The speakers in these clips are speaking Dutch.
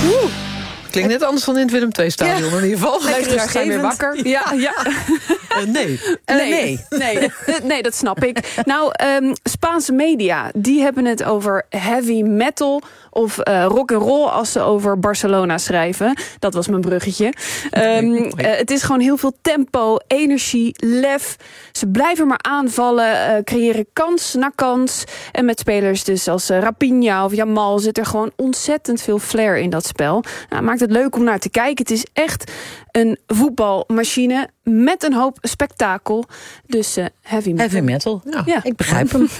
Klinkt net anders dan in het Willem II-stadion in ieder geval. Luisteraars zijn weer wakker. Ja. Nee, dat snap ik. Nou, Spaanse media, die hebben het over heavy metal of rock and roll als ze over Barcelona schrijven. Dat was mijn bruggetje. Het is gewoon heel veel tempo, energie, lef. Ze blijven maar aanvallen, creëren kans na kans. En met spelers dus als Raphinha of Yamal zit er gewoon ontzettend veel flair in dat spel. Nou, maakt het leuk om naar te kijken. Het is echt een voetbalmachine met een hoop spektakel. Dus heavy metal. Heavy metal, Ja. Ik begrijp hem.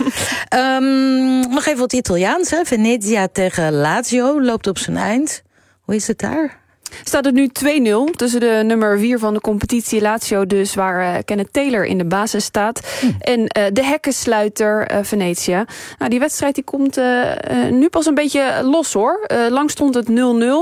Nog even wat Italiaans. Hè? Venezia tegen Lazio loopt op zijn eind. Hoe is het daar? Staat het nu 2-0 tussen de nummer 4 van de competitie Lazio, dus waar Kenneth Taylor in de basis staat. En de hekkensluiter Venezia. Nou, die wedstrijd die komt nu pas een beetje los, hoor. Lang stond het 0-0.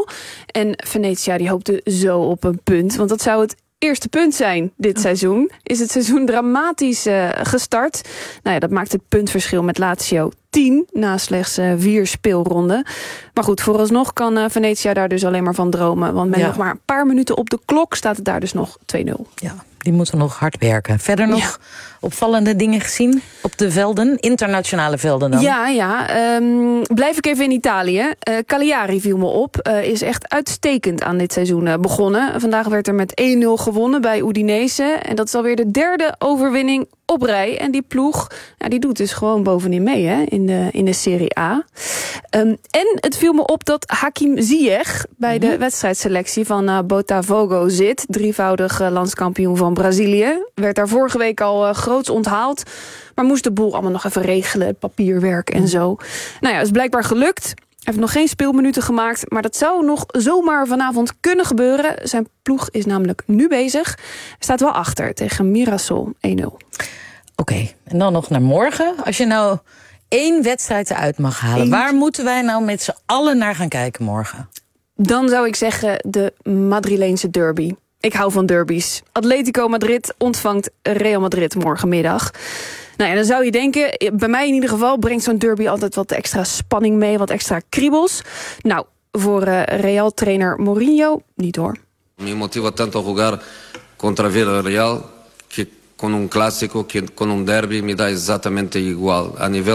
En Venezia die hoopte zo op een punt, want dat zou het eerste punt zijn dit seizoen. Is het seizoen dramatisch gestart. Nou ja, dat maakt het puntverschil met Lazio 10 na slechts 4 speelronden. Maar goed, vooralsnog kan Venezia daar dus alleen maar van dromen. Want met nog maar een paar minuten op de klok staat het daar dus nog 2-0. Ja, die moeten nog hard werken. Verder nog opvallende dingen gezien op de velden? Internationale velden dan? Ja. Blijf ik even in Italië. Cagliari viel me op. Is echt uitstekend aan dit seizoen begonnen. Vandaag werd er met 1-0 gewonnen bij Udinese. En dat is alweer de 3e overwinning op rij. En die ploeg, die doet dus gewoon bovenin mee, hè, in de Serie A. En het viel me op dat Hakim Ziyech bij de wedstrijdselectie van Botafogo zit. 3-voudig landskampioen van Brazilië. Werd daar vorige week al groots onthaald. Maar moest de boel allemaal nog even regelen. Papierwerk en zo. Nou ja, het is blijkbaar gelukt. Hij heeft nog geen speelminuten gemaakt. Maar dat zou nog zomaar vanavond kunnen gebeuren. Zijn ploeg is namelijk nu bezig. Staat wel achter tegen Mirassol 1-0. Oké, en dan nog naar morgen. Als je nou 1 wedstrijd eruit mag halen, waar moeten wij nou met z'n allen naar gaan kijken morgen? Dan zou ik zeggen de Madrileense derby. Ik hou van derbies. Atletico Madrid ontvangt Real Madrid morgenmiddag. Nou ja, dan zou je denken, bij mij in ieder geval brengt zo'n derby altijd wat extra spanning mee, wat extra kriebels. Nou, voor Real-trainer Mourinho niet hoor. Me motiva tanto jogar contra Villarreal que con un clásico, que con un derby me da exatamente igual. A nivel